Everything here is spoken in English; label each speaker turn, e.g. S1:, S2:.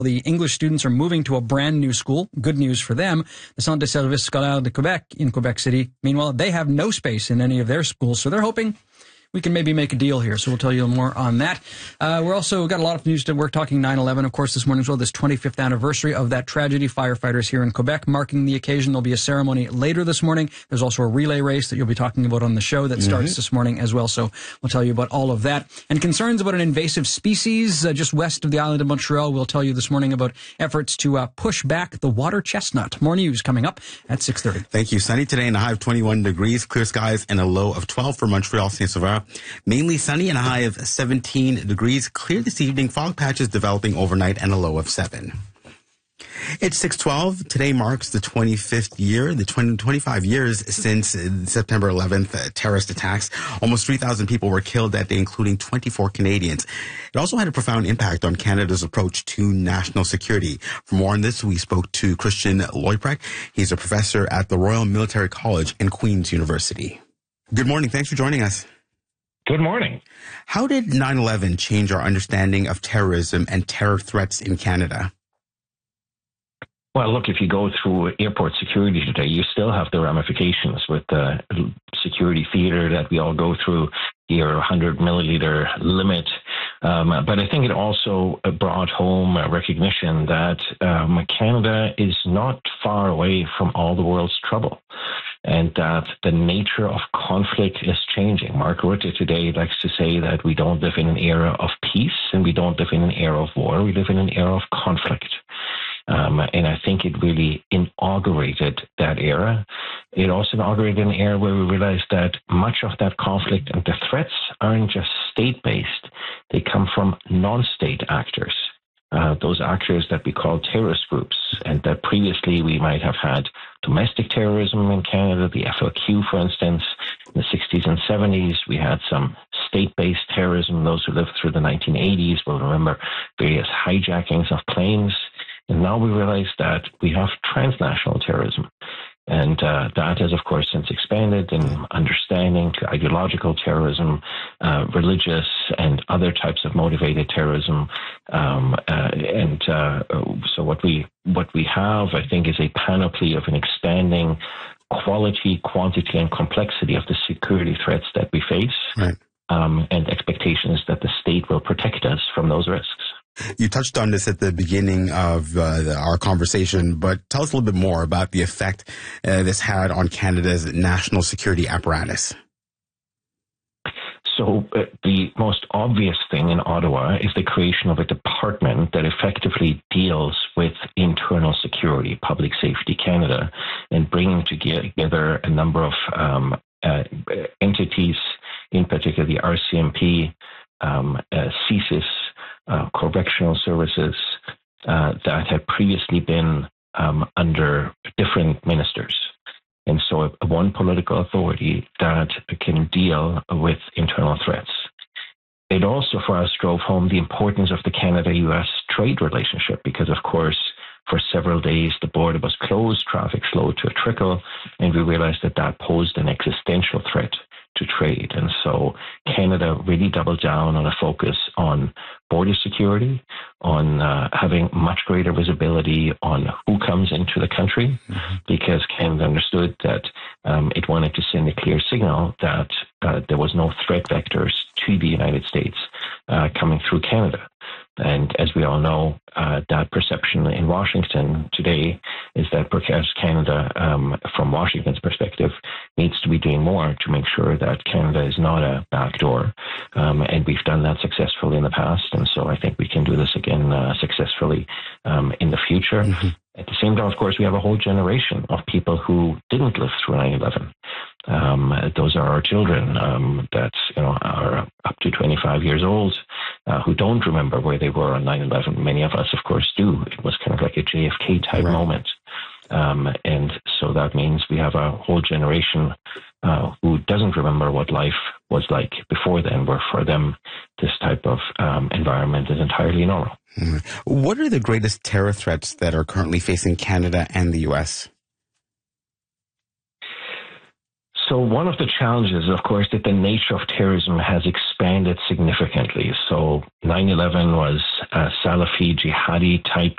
S1: The English students are moving to a brand new school. Good news for them. The Centre de Services Scolaires de Québec in Quebec City, meanwhile, they have no space in any of their schools, so they're hoping we can maybe make a deal here. So we'll tell you more on that. We're also got a lot of news to we're talking 9/11, of course, this morning as well, this 25th anniversary of that tragedy. Firefighters here in Quebec marking the occasion. There'll be a ceremony later this morning. There's also a relay race that you'll be talking about on the show that starts this morning as well. So we'll tell you about all of that. And concerns about an invasive species just west of the island of Montreal. We'll tell you this morning about efforts to push back the water chestnut. More news coming up at 6:30.
S2: Thank you. Sunny today and a high of 21 degrees, clear skies and a low of 12 for Montreal, Saint-Sauveur. Mainly sunny and a high of 17 degrees. Clear this evening. Fog patches developing overnight and a low of 7. It's 6:12. Today marks the 25th year, the 25 years since September 11th terrorist attacks. Almost 3,000 people were killed that day, including 24 Canadians. It also had a profound impact on Canada's approach to national security. For more on this, we spoke to Christian Leuprecht. He's a professor at the Royal Military College and Queen's University. Good morning. Thanks for joining us.
S3: Good morning.
S2: How did 9/11 change our understanding of terrorism and terror threats in Canada?
S3: Well, look, if you go through airport security today, you still have the ramifications with the security theater that we all go through, your 100 milliliter limit. But I think it also brought home a recognition that Canada is not far away from all the world's trouble, and that the nature of conflict is changing. Mark Rutte today likes to say that we don't live in an era of peace and we don't live in an era of war. We live in an era of conflict. And I think it really inaugurated that era. It also inaugurated an era where we realized that much of that conflict and the threats aren't just state-based. They come from non-state actors. Those actors that we call terrorist groups, and that previously we might have had domestic terrorism in Canada, the FLQ, for instance. In the 60s and 70s, we had some state-based terrorism. Those who lived through the 1980s will remember various hijackings of planes. And now we realize that we have transnational terrorism. And that has, of course, since expanded in understanding to ideological terrorism, religious and other types of motivated terrorism. So what we have, I think, is a panoply of an expanding quality, quantity, and complexity of the security threats that we face,
S2: right.
S3: And expectations that the state will protect us from those risks.
S2: You touched on this at the beginning of our conversation, but tell us a little bit more about the effect this had on Canada's national security apparatus.
S3: So the most obvious thing in Ottawa is the creation of a department that effectively deals with internal security, Public Safety Canada, and bringing together a number of entities, in particular the RCMP, CSIS, correctional services that had previously been under different ministers. And so one political authority that can deal with internal threats. It also, for us, drove home the importance of the Canada-US trade relationship because, of course, for several days, the border was closed, traffic slowed to a trickle, and we realized that that posed an existential threat to trade. And so Canada really doubled down on a focus on border security, on having much greater visibility on who comes into the country, because Canada understood that it wanted to send a clear signal that there was no threat vectors to the United States coming through Canada. And as we all know, that perception in Washington today is that perhaps Canada, from Washington's perspective, needs to be doing more to make sure that Canada is not a backdoor. And we've done that successfully in the past. And so I think we can do this again successfully in the future. At the same time, of course, we have a whole generation of people who didn't live through 9/11. Those are our children that are up to 25 years old who don't remember where they were on 9/11. Many of us, of course, do. It was kind of like a JFK type moment. And so that means we have a whole generation who doesn't remember what life was like before then, where for them this type of environment is entirely normal.
S2: What are the greatest terror threats that are currently facing Canada and the U.S.?
S3: So one of the challenges, of course, that the nature of terrorism has expanded significantly. So 9/11 was a Salafi jihadi type